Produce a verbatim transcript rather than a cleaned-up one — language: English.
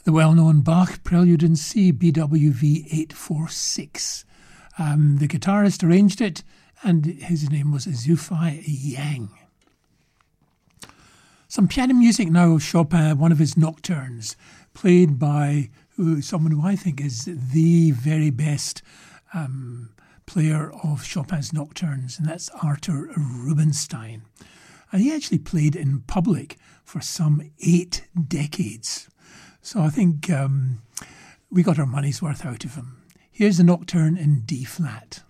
the well-known Bach Prelude in C, B W V eight forty-six. Um, the guitarist arranged it, and his name was Zhufei Yang. Some piano music now of Chopin, one of his nocturnes, played by who, someone who I think is the very best um, player of Chopin's nocturnes, and that's Arthur Rubinstein. And he actually played in public for some eight decades. So I think um, we got our money's worth out of him. Here's the nocturne in D flat.